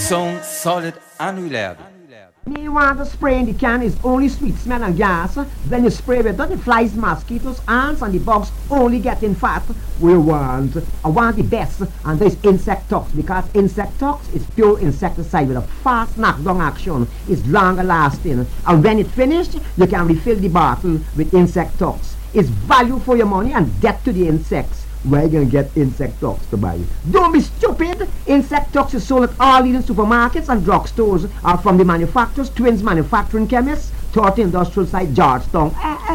Sound solid and reliable. Me want to spray in the can is only sweet smell and gas. When you spray with that, the flies, mosquitoes, ants and the bugs only getting fat. I want the best, and there's Insectox, because Insectox is pure insecticide with a fast knockdown action. It's longer lasting, and when it's finished, you can refill the bottle with Insectox. It's value for your money and get to the insects. Where you gonna get Insectox to buy? Don't be stupid! Insectox is sold at all leading supermarkets and drugstores, are from the manufacturers, Twins Manufacturing Chemists, 30 Industrial Site, Georgetown.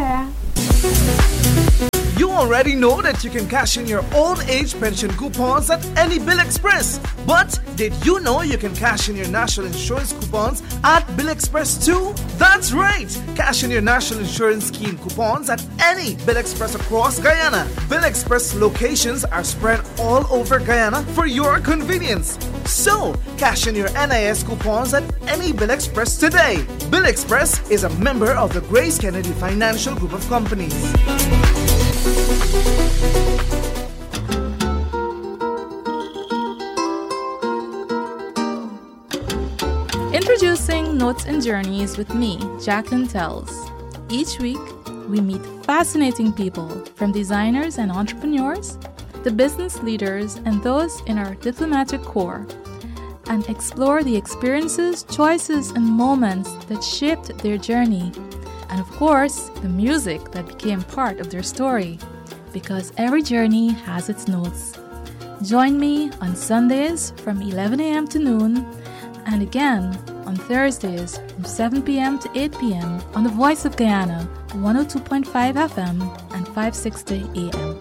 You already know that you can cash in your old age pension coupons at any Bill Express. But did you know you can cash in your national insurance coupons at Bill Express too? That's right! Cash in your national insurance scheme coupons at any Bill Express across Guyana. Bill Express locations are spread all over Guyana for your convenience. So, cash in your NIS coupons at any Bill Express today. Bill Express is a member of the Grace Kennedy Financial Group of Companies. Introducing Notes and Journeys with me, Jacqueline Tells. Each week, we meet fascinating people, from designers and entrepreneurs, to business leaders and those in our diplomatic corps, and explore the experiences, choices, and moments that shaped their journey, and of course, the music that became part of their story, because every journey has its notes. Join me on Sundays from 11 a.m. to noon, and again on Thursdays from 7 p.m. to 8 p.m. on the Voice of Guyana, 102.5 FM and 560 AM.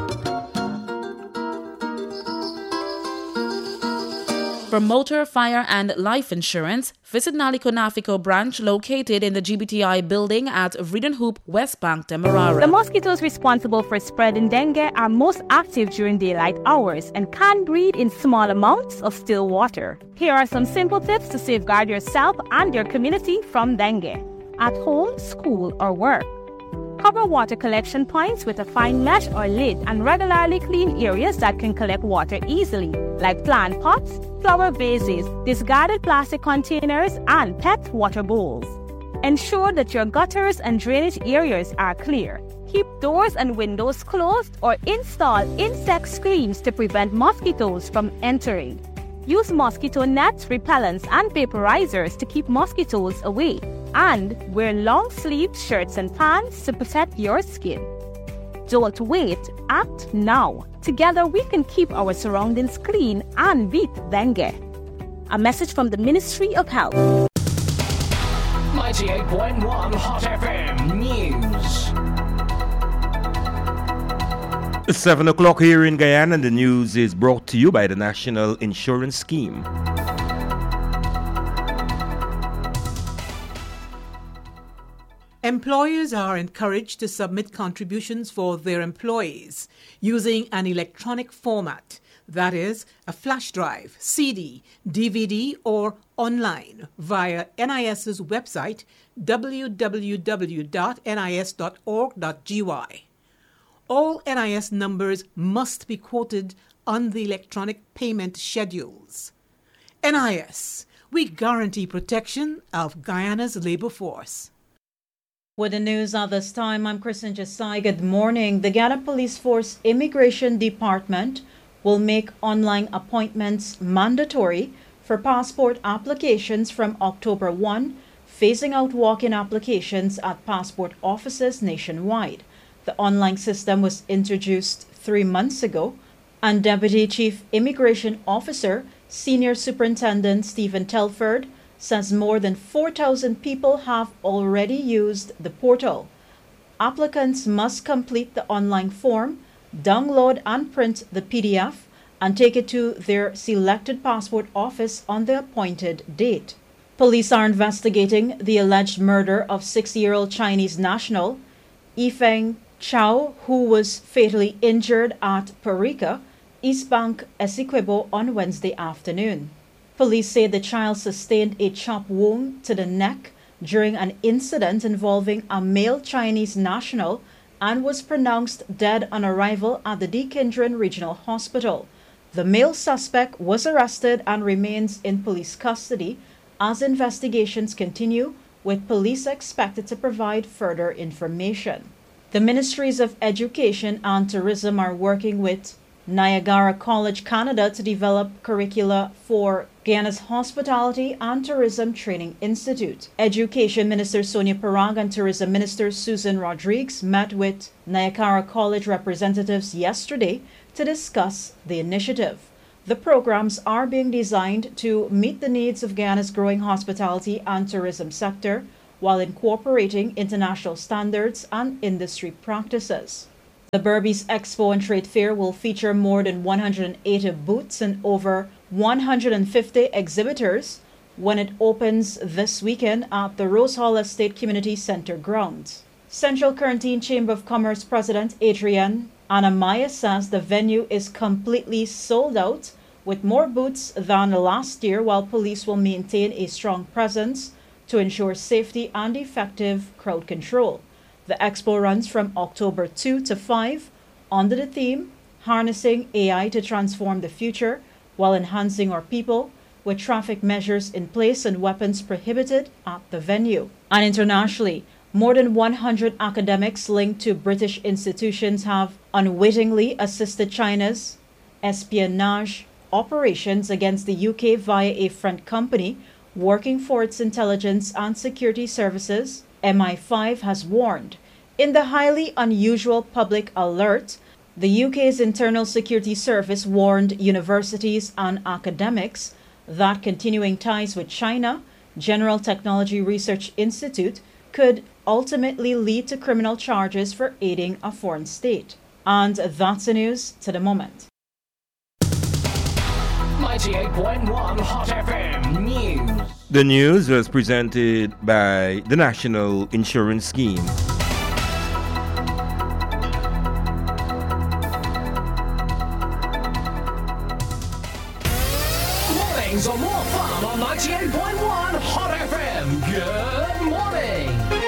For motor, fire, and life insurance, visit Naliko Nafiko branch located in the GBTI building at Vredenhoop, West Bank, Demerara. The mosquitoes responsible for spreading dengue are most active during daylight hours and can breed in small amounts of still water. Here are some simple tips to safeguard yourself and your community from dengue. At home, school, or work. Cover water collection points with a fine mesh or lid and regularly clean areas that can collect water easily, like plant pots, flower vases, discarded plastic containers, and pet water bowls. Ensure that your gutters and drainage areas are clear. Keep doors and windows closed or install insect screens to prevent mosquitoes from entering. Use mosquito nets, repellents, and vaporizers to keep mosquitoes away. And wear long-sleeved shirts and pants to protect your skin. Don't wait, act now. Together we can keep our surroundings clean and beat dengue. A message from the Ministry of Health. 98.1 Hot FM News. 7 o'clock here in Guyana, and the news is brought to you by the National Insurance Scheme. Employers are encouraged to submit contributions for their employees using an electronic format, that is, a flash drive, CD, DVD, or online via NIS's website www.nis.org.gy. All NIS numbers must be quoted on the electronic payment schedules. NIS, we guarantee protection of Guyana's labor force. With the news at this time, I'm Kristen Jasai. Good morning. The Guyana Police Force Immigration Department will make online appointments mandatory for passport applications from October 1, phasing out walk-in applications at passport offices nationwide. The online system was introduced 3 months ago, and Deputy Chief Immigration Officer, Senior Superintendent Stephen Telford, says more than 4,000 people have already used the portal. Applicants must complete the online form, download and print the PDF, and take it to their selected passport office on the appointed date. Police are investigating the alleged murder of 6-year-old Chinese national Yifeng Chow, who was fatally injured at Parika, East Bank, Essequibo on Wednesday afternoon. Police say the child sustained a chop wound to the neck during an incident involving a male Chinese national and was pronounced dead on arrival at the Deakin Regional Hospital. The male suspect was arrested and remains in police custody as investigations continue, with police expected to provide further information. The Ministries of Education and Tourism are working with Niagara College Canada to develop curricula for Guyana's Hospitality and Tourism Training Institute. Education Minister Sonia Parag and Tourism Minister Susan Rodriguez met with Niagara College representatives yesterday to discuss the initiative. The programs are being designed to meet the needs of Guyana's growing hospitality and tourism sector while incorporating international standards and industry practices. The Berbice Expo and Trade Fair will feature more than 180 booths and over 150 exhibitors when it opens this weekend at the Rose Hall Estate Community Center grounds. Central Corentyne Chamber of Commerce President Adrian Anamaya says the venue is completely sold out with more booths than last year, while police will maintain a strong presence to ensure safety and effective crowd control. The expo runs from October 2 to 5 under the theme Harnessing AI to Transform the Future while Enhancing Our People, with traffic measures in place and weapons prohibited at the venue. And internationally, more than 100 academics linked to British institutions have unwittingly assisted China's espionage operations against the UK via a front company working for its intelligence and security services. MI5 has warned. In the highly unusual public alert, the UK's Internal Security Service warned universities and academics that continuing ties with China, General Technology Research Institute, could ultimately lead to criminal charges for aiding a foreign state. And that's the news to the moment. 98.1 Hot FM News. The news was presented by the National Insurance Scheme. Mornings are more fun on 98.1 Hot FM. Good morning.